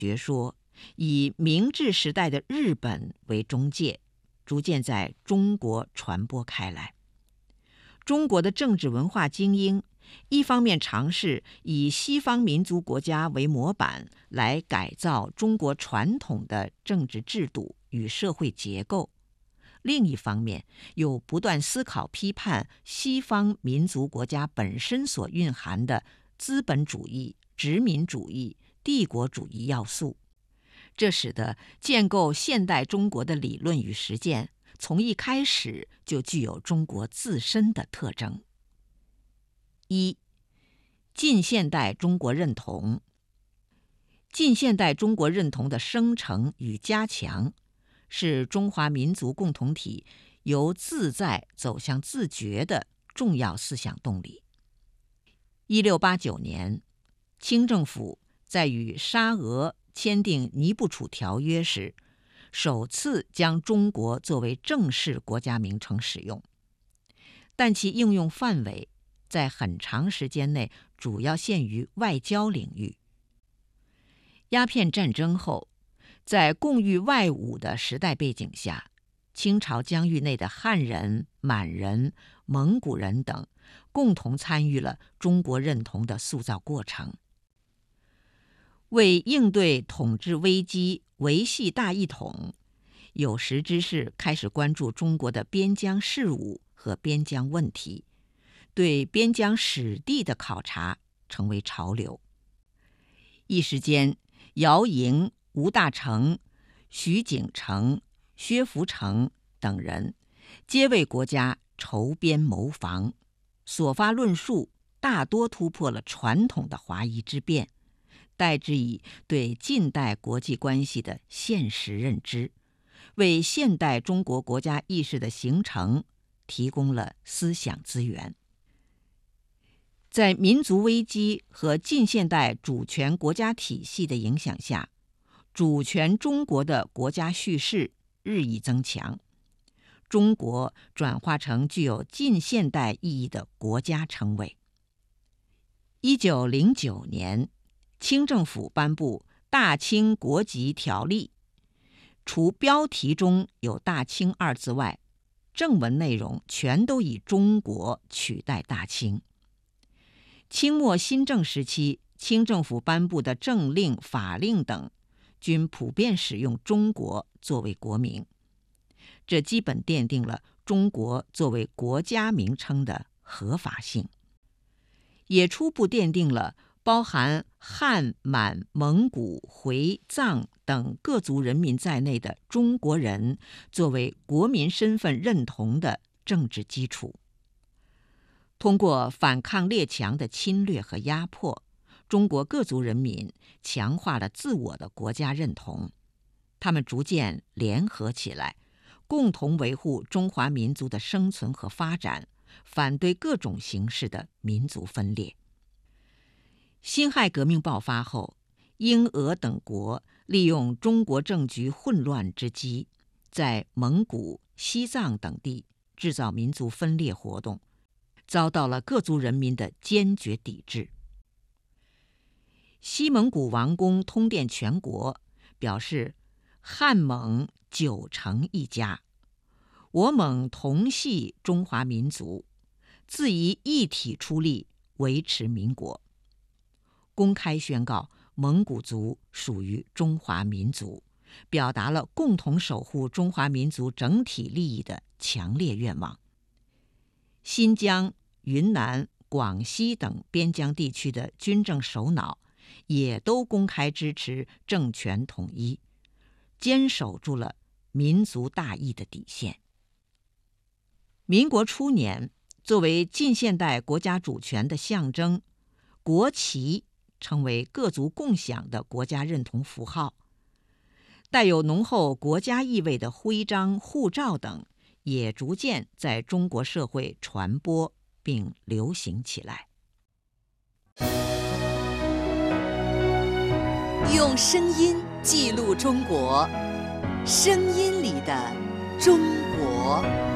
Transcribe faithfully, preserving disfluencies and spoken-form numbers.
学说以明治时代的日本为中介，逐渐在中国传播开来。中国的政治文化精英一方面尝试以西方民族国家为模板来改造中国传统的政治制度与社会结构，另一方面又不断思考批判西方民族国家本身所蕴含的资本主义、殖民主义、帝国主义要素。这使得建构现代中国的理论与实践从一开始就具有中国自身的特征。一、近现代中国认同。近现代中国认同的生成与加强，是中华民族共同体由自在走向自觉的重要思想动力。一六八九年，清政府在与沙俄签订尼布楚条约时，首次将中国作为正式国家名称使用，但其应用范围在很长时间内主要限于外交领域。鸦片战争后，在共御外侮的时代背景下，清朝疆域内的汉人、满人、蒙古人等共同参与了中国认同的塑造过程。为应对统治危机、维系大一统，有识之士开始关注中国的边疆事务和边疆问题，对边疆史地的考察成为潮流。一时间，姚莹、吴大成、徐景成、薛福成等人皆为国家筹边谋防，所发论述大多突破了传统的华夷之辩，代之以对近代国际关系的现实认知，为现代中国国家意识的形成提供了思想资源。在民族危机和近现代主权国家体系的影响下，主权中国的国家叙事日益增强，中国转化成具有近现代意义的国家称谓。一九零九年，清政府颁布《大清国籍条例》，除标题中有大清二字外，正文内容全都以中国取代大清。清末新政时期，清政府颁布的政令、法令等均普遍使用中国作为国名，这基本奠定了中国作为国家名称的合法性，也初步奠定了包含汉、满、蒙古、回、藏等各族人民在内的中国人作为国民身份认同的政治基础。通过反抗列强的侵略和压迫，中国各族人民强化了自我的国家认同，他们逐渐联合起来，共同维护中华民族的生存和发展，反对各种形式的民族分裂。辛亥革命爆发后，英俄等国利用中国政局混乱之机，在蒙古、西藏等地制造民族分裂活动，遭到了各族人民的坚决抵制。西蒙古王公通电全国，表示汉蒙九成一家，我蒙同系中华民族，自以一体出力维持民国，公开宣告蒙古族属于中华民族，表达了共同守护中华民族整体利益的强烈愿望。新疆、云南、广西等边疆地区的军政首脑也都公开支持政权统一，坚守住了民族大义的底线。民国初年，作为近现代国家主权的象征，国旗成为各族共享的国家认同符号。带有浓厚国家意味的徽章、护照等也逐渐在中国社会传播并流行起来。 用声音记录中国，声音里的中国。